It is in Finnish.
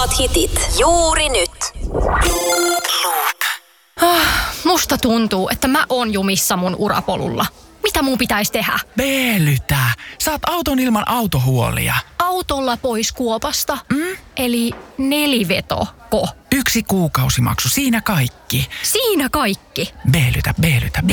Parhaat hitit juuri nyt. Musta tuntuu, että mä oon jumissa mun urapolulla. Mitä mun pitäisi tehdä? Veelytä. Saat auton ilman autohuolia. Autolla pois kuopasta? Eli nelivetoko? 1 kuukausimaksu, siinä kaikki. Siinä kaikki? Veelytä.